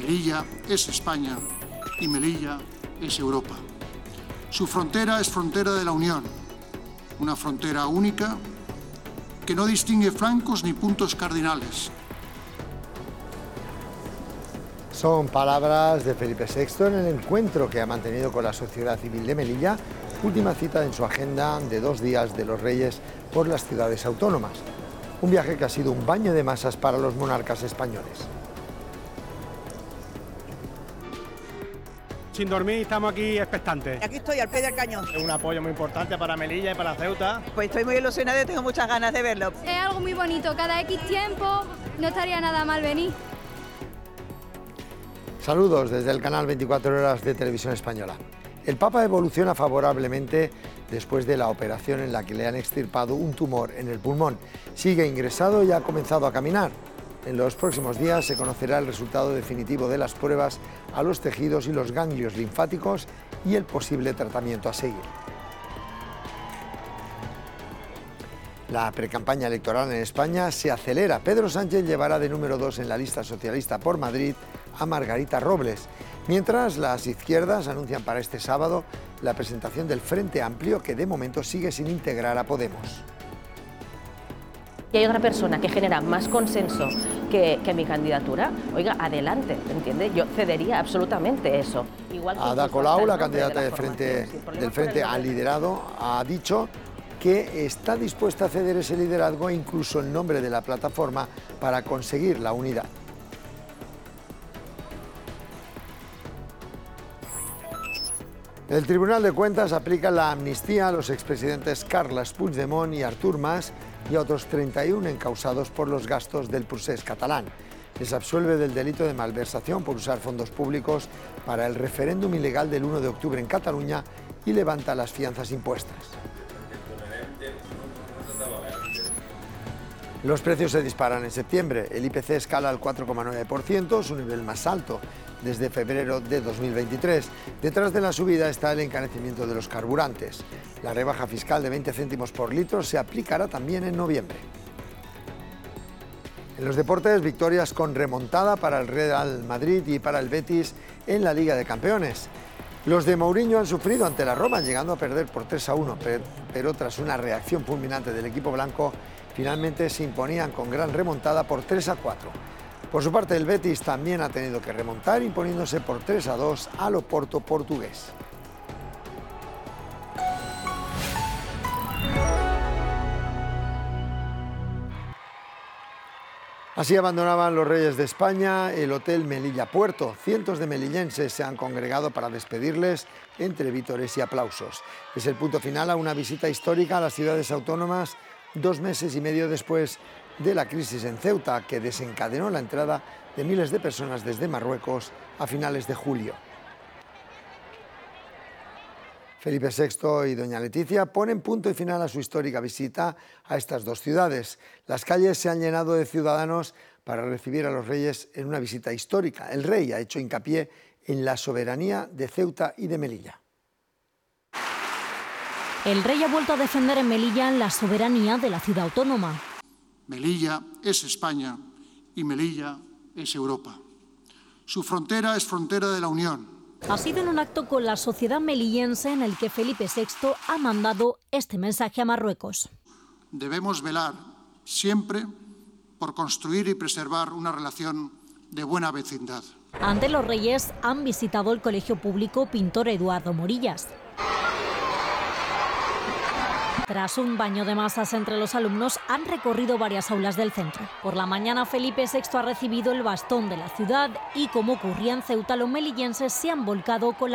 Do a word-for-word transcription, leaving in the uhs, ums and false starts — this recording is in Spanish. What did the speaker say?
Melilla es España y Melilla es Europa. Su frontera es frontera de la Unión, una frontera única que no distingue flancos ni puntos cardinales. Son palabras de Felipe sexto en el encuentro que ha mantenido con la sociedad civil de Melilla, última cita en su agenda de dos días de los Reyes por las ciudades autónomas. Un viaje que ha sido un baño de masas para los monarcas españoles. Sin dormir, estamos aquí expectantes. Aquí estoy, al pie del cañón. Es un apoyo muy importante para Melilla y para Ceuta. Pues estoy muy ilusionada y tengo muchas ganas de verlo. Es algo muy bonito, cada X tiempo no estaría nada mal venir. Saludos desde el canal veinticuatro horas de Televisión Española. El Papa evoluciona favorablemente después de la operación en la que le han extirpado un tumor en el pulmón. Sigue ingresado y ha comenzado a caminar. En los próximos días se conocerá el resultado definitivo de las pruebas a los tejidos y los ganglios linfáticos y el posible tratamiento a seguir. La precampaña electoral en España se acelera. Pedro Sánchez llevará de número dos en la lista socialista por Madrid a Margarita Robles, mientras las izquierdas anuncian para este sábado la presentación del Frente Amplio, que de momento sigue sin integrar a Podemos. Y hay otra persona que genera más consenso que, que mi candidatura, oiga, adelante, ¿entiende? Yo cedería absolutamente eso. Igual que Ada Colau, la candidata de frente, del Frente al liderado, ha dicho que está dispuesta a ceder ese liderazgo e incluso el nombre de la plataforma para conseguir la unidad. El Tribunal de Cuentas aplica la amnistía a los expresidentes Carles Puigdemont y Artur Mas y a otros treinta y uno encausados por los gastos del procés catalán. Les absuelve del delito de malversación por usar fondos públicos para el referéndum ilegal del uno de octubre en Cataluña y levanta las fianzas impuestas. Los precios se disparan en septiembre. El I P C escala al cuatro coma nueve por ciento, su nivel más alto desde febrero de dos mil veintitrés. Detrás de la subida está el encarecimiento de los carburantes. La rebaja fiscal de veinte céntimos por litro se aplicará también en noviembre. En los deportes, victorias con remontada para el Real Madrid y para el Betis en la Liga de Campeones. Los de Mourinho han sufrido ante la Roma, llegando a perder por tres a uno, pero tras una reacción fulminante del equipo blanco, finalmente se imponían con gran remontada por tres a cuatro. Por su parte, el Betis también ha tenido que remontar, imponiéndose por tres a dos al Oporto portugués. Así abandonaban los Reyes de España el Hotel Melilla Puerto. Cientos de melillenses se han congregado para despedirles entre vítores y aplausos. Es el punto final a una visita histórica a las ciudades autónomas dos meses y medio después de la crisis en Ceuta, que desencadenó la entrada de miles de personas desde Marruecos a finales de julio. Felipe sexto y doña Leticia ponen punto y final a su histórica visita a estas dos ciudades. Las calles se han llenado de ciudadanos para recibir a los reyes en una visita histórica. El rey ha hecho hincapié en la soberanía de Ceuta y de Melilla. El rey ha vuelto a defender en Melilla la soberanía de la ciudad autónoma. Melilla es España y Melilla es Europa. Su frontera es frontera de la Unión. Ha sido en un acto con la sociedad melillense en el que Felipe sexto ha mandado este mensaje a Marruecos. Debemos velar siempre por construir y preservar una relación de buena vecindad. Ante los reyes han visitado el colegio público Pintor Eduardo Morillas. Tras un baño de masas entre los alumnos, han recorrido varias aulas del centro. Por la mañana, Felipe sexto ha recibido el bastón de la ciudad y, como ocurría en Ceuta, los melillenses se han volcado con la